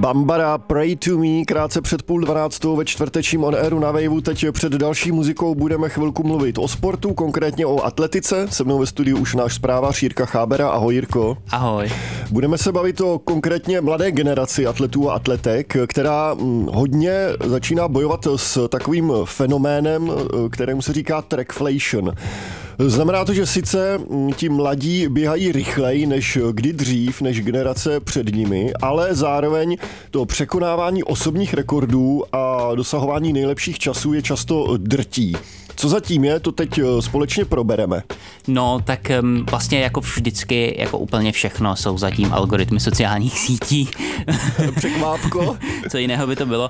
Bambara, Pray to Me, krátce před 11:30 ve čtvrtečním On Airu na Waveu. Teď před další muzikou budeme chvilku mluvit o sportu, konkrétně o atletice. Se mnou ve studiu už náš zprávař Jirka Chábera. Ahoj, Jirko. Ahoj. Budeme se bavit o konkrétně mladé generaci atletů a atletek, která hodně začíná bojovat s takovým fenoménem, kterému se říká trackflation. Znamená to, že sice ti mladí běhají rychleji než kdy dřív, než generace před nimi, ale zároveň to překonávání osobních rekordů a dosahování nejlepších časů je často drtí. Co zatím je, to teď společně probereme. No, tak vlastně jako vždycky, jako úplně všechno, jsou zatím algoritmy sociálních sítí. Překvápko. Co jiného by to bylo.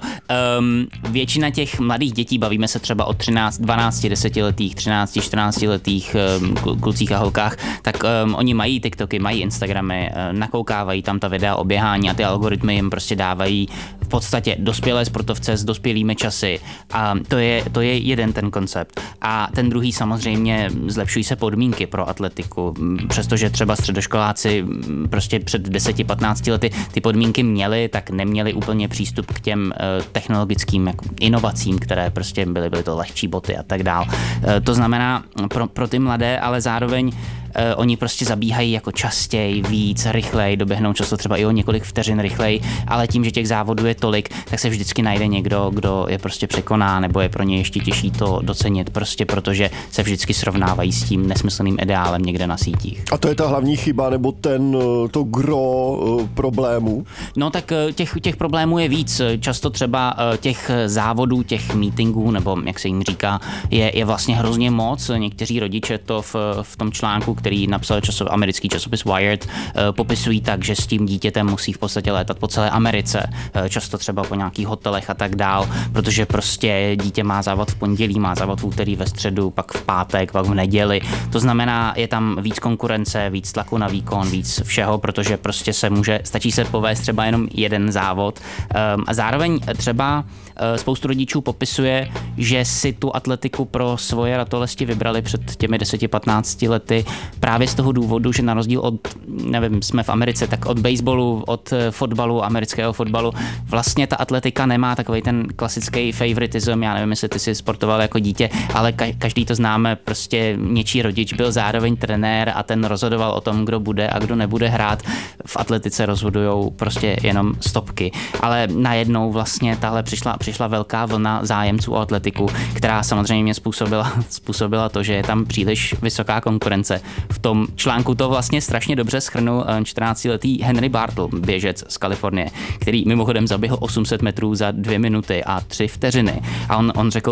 Většina těch mladých dětí, bavíme se třeba o 13, 12, 10letých, 13, 14letých klucích a holkách, tak oni mají TikToky, mají Instagramy, nakoukávají tam ta videa o běhání a ty algoritmy jim prostě dávají v podstatě dospělé sportovce s dospělými časy. A to je jeden ten koncept. A ten druhý samozřejmě, zlepšují se podmínky pro atletiku, přestože třeba středoškoláci prostě před 10-15 lety ty podmínky měli, tak neměli úplně přístup k těm technologickým jako inovacím, které prostě byly to lehčí boty a tak dál. To znamená pro ty mladé, ale zároveň oni prostě zabíhají jako častěji, víc, rychleji, doběhnou často třeba i o několik vteřin rychleji, ale tím, že těch závodů je tolik, tak se vždycky najde někdo, kdo je prostě překoná, nebo je pro ně ještě těžší to docenit, prostě protože se vždycky srovnávají s tím nesmyslným ideálem někde na sítích. A to je ta hlavní chyba, nebo to gro problémů? No tak těch problémů je víc. Často třeba těch závodů, těch meetingů, nebo jak se jim říká, je vlastně hrozně moc. Někteří rodiče to v tom článku, který napsal americký časopis Wired, popisují tak, že s tím dítětem musí v podstatě létat po celé Americe, často třeba po nějakých hotelech a tak dál, protože prostě dítě má závod v pondělí, má závod v úterý, ve středu, pak v pátek, pak v neděli. To znamená, je tam víc konkurence, víc tlaku na výkon, víc všeho, protože prostě stačí se povést třeba jenom jeden závod. A zároveň třeba spoustu rodičů popisuje, že si tu atletiku pro svoje ratolesti vybrali před těmi 10-15 lety právě z toho důvodu, že na rozdíl od, nevím, jsme v Americe, tak od baseballu, od fotbalu, amerického fotbalu, vlastně ta atletika nemá takový ten klasický favoritism. Já nevím, jestli ty jsi sportoval jako dítě, ale každý to známe, prostě něčí rodič byl zároveň trenér a ten rozhodoval o tom, kdo bude a kdo nebude hrát. V atletice rozhodujou prostě jenom stopky. Ale najednou vlastně tahle přišla velká vlna zájemců o atletiku, která samozřejmě způsobila to, že je tam příliš vysoká konkurence. V tom článku to vlastně strašně dobře shrnul 14letý Henry Bartle, běžec z Kalifornie, který mimochodem zaběhl 800 metrů za 2 minuty a 3 vteřiny. A on řekl,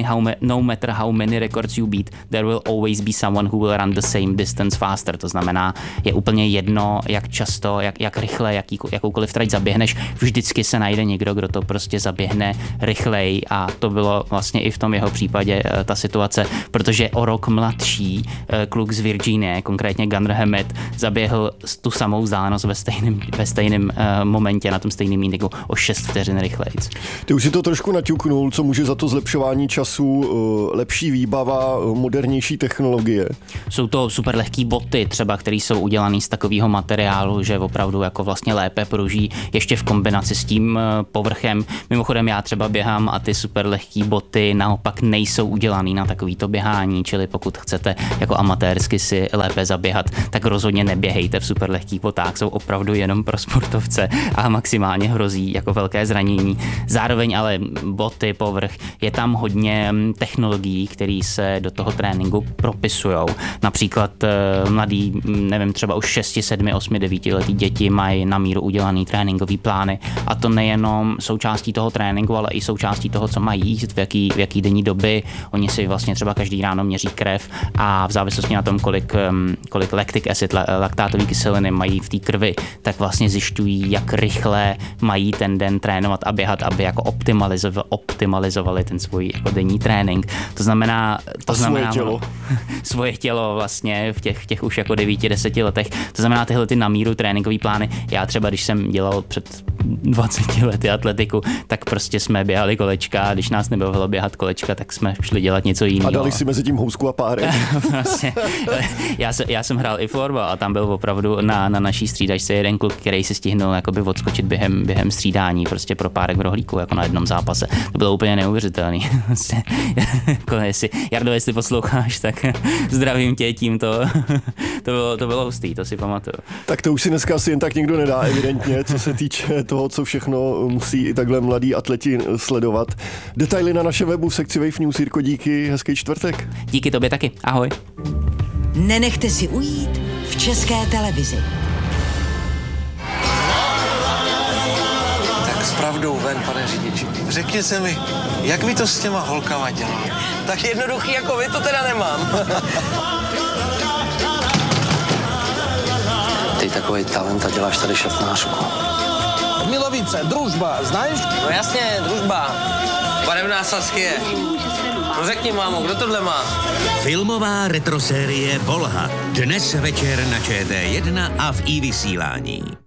no matter how many records you beat, there will always be someone who will run the same distance faster. To znamená, je úplně jedno, jak často, jak rychle, jakoukoliv trať zaběhneš, vždycky se najde někdo, kdo to prostě zaběhne rychleji, a to bylo vlastně i v tom jeho případě ta situace, protože o rok mladší kluk z Virginie, konkrétně Gunnar Hammett, zaběhl tu samou vzdálenost ve stejném momentě, na tom stejném meetingu o 6 vteřin rychleji. Ty už si to trošku naťuknul, co může za to zlepšování času, lepší výbava, modernější technologie. Jsou to super lehký boty třeba, které jsou udělané z takového materiálu, že opravdu jako vlastně lépe pruží, ještě v kombinaci s tím povrchem. Mimochodem já třeba běhám a ty super lehký boty naopak nejsou udělaný na takovýto běhání, čili pokud chcete jako amatérsky si lépe zaběhat, tak rozhodně neběhejte v super lehkých botách, jsou opravdu jenom pro sportovce a maximálně hrozí jako velké zranění. Zároveň ale boty, povrch, je tam hodně technologií, které se do toho tréninku propisujou. Například mladí, nevím, třeba už 6, 7, 8, 9 letí děti mají na míru udělaný tréninkový plány, a to nejenom součástí toho tréninku, ale i součástí toho, co mají jíst, v jaký denní doby. Oni si vlastně třeba každý ráno měří krev a v závislosti na tom, kolik lactic acid, laktátové kyseliny mají v té krvi, tak vlastně zjišťují, jak rychle mají ten den trénovat a běhat, aby jako optimalizovali ten svůj jako denní trénink. To znamená svoje tělo vlastně v těch už jako 9-10 letech. To znamená tyhle ty na míru tréninkový plány. Já třeba, když jsem dělal před 20 lety atletiku, tak prostě jsme běhali kolečka, když nás nebavilo běhat kolečka, tak jsme šli dělat něco jiného. A dali si mezi tím housku a párek. Vlastně, já jsem hrál i florbal a tam byl opravdu na naší střídačce jeden kluk, který si stihnul jakoby odskočit během střídání prostě pro párek v rohlíku jako na jednom zápase. To bylo úplně neuvěřitelný. Jardo, jestli posloucháš, tak zdravím tě tímto. To bylo hustý, to si pamatuju. Tak to už si dneska asi jen tak nikdo nedá, evidentně, co se týče toho, co všechno musí i takhle mladí atleti sledovat. Detaily na našem webu v sekci Wave News. Jirko, díky, hezký čtvrtek. Díky tobě taky, ahoj. Nenechte si ujít v České televizi. Tak s pravdou ven, pane řidiči. Řekněte mi, jak vy to s těma holkama děláte? Tak jednoduchý jako vy to teda nemám. Ty takový talent a děláš tady šatnářku. Milovice, družba, znáš? No jasně, družba. Barevná Saskie. No řekni, mámo, kdo tohle má? Filmová retrosérie Volha. Dnes večer na ČT1 a v iVysílání.